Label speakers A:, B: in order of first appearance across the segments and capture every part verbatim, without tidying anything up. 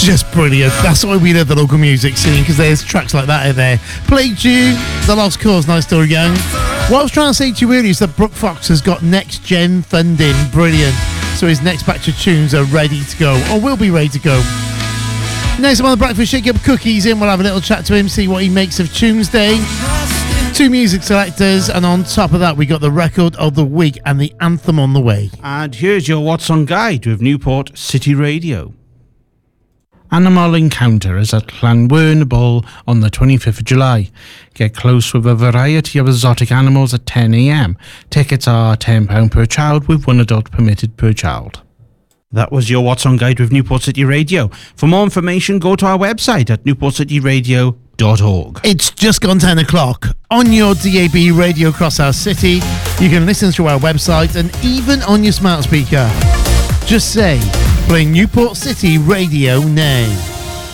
A: just brilliant. That's why we love the local music scene, because there's tracks like that in there. Played you The Lost Cause, Nice Story Young. What I was trying to say to you earlier is that Brooke Fox has got next gen funding. Brilliant. So his next batch of tunes are ready to go, or will be ready to go. Next I'm on the Breakfast Shake Up Cookies in. We'll have a little chat to him, see what he makes of Tuesday. Two music selectors, and on top of that we got the record of the week and the anthem on the way.
B: And here's your What's On guide with Newport City Radio. Animal Encounter is at Llanwern Bull on the twenty-fifth of July. Get close with a variety of exotic animals at ten a.m. Tickets are ten pounds per child, with one adult permitted per child. That was your What's On guide with Newport City Radio. For more information, go to our website at newport city radio dot org.
A: It's just gone ten o'clock. On your D A B radio across our city, you can listen through our website and even on your smart speaker. Just say, play Newport City Radio now.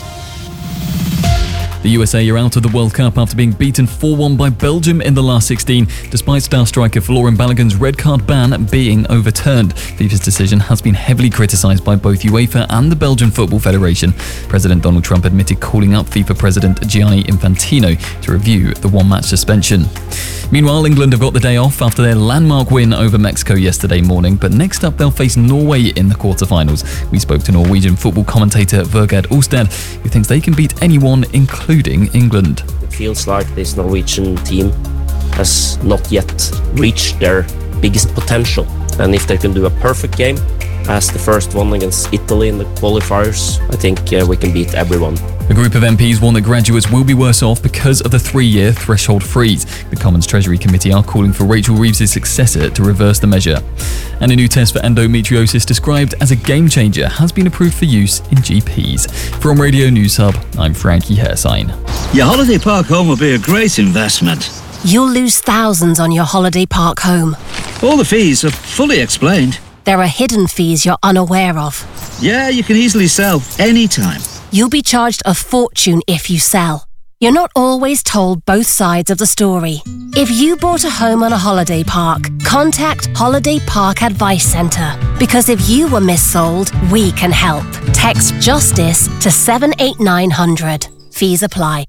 C: The U S A are out of the World Cup after being beaten four one by Belgium in the last sixteen, despite star striker Florian Balogun's red card ban being overturned. FIFA's decision has been heavily criticised by both UEFA and the Belgian Football Federation. President Donald Trump admitted calling up FIFA President Gianni Infantino to review the one-match suspension. Meanwhile, England have got the day off after their landmark win over Mexico yesterday morning, but next up they'll face Norway in the quarterfinals. We spoke to Norwegian football commentator Vegard Ulstad, who thinks they can beat anyone, including England.
D: It feels like this Norwegian team has not yet reached their biggest potential, and if they can do a perfect game as the first one against Italy in the qualifiers, I think uh, we can beat everyone.
C: A group of M Ps warn that graduates will be worse off because of the three-year threshold freeze. The Commons Treasury Committee are calling for Rachel Reeves' successor to reverse the measure. And a new test for endometriosis described as a game-changer has been approved for use in G Ps. From Radio News Hub, I'm Frankie Hersign.
E: Your holiday park home will be a great investment.
F: You'll lose thousands on your holiday park home.
E: All the fees are fully explained.
F: There are hidden fees you're unaware of.
E: Yeah, you can easily sell anytime.
F: You'll be charged a fortune if you sell. You're not always told both sides of the story. If you bought a home on a holiday park, contact Holiday Park Advice Centre. Because if you were missold, we can help. Text JUSTICE to seven eight nine hundred. Fees apply.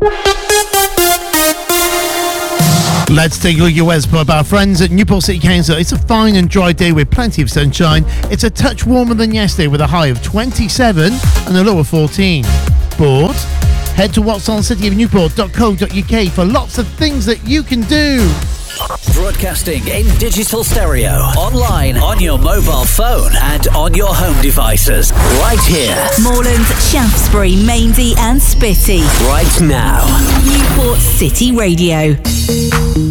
A: Let's take a look at your weather report by our friends at Newport City Council. It's a fine and dry day with plenty of sunshine. It's a touch warmer than yesterday with a high of twenty-seven and a low of fourteen. Bored? Head to whats on city of newport dot co dot uk for lots of things that you can do.
G: Broadcasting in digital stereo, online, on your mobile phone and on your home devices. Right here.
H: Moreland, Shaftesbury, Mainsey and Spitty.
G: Right now.
H: Newport City Radio.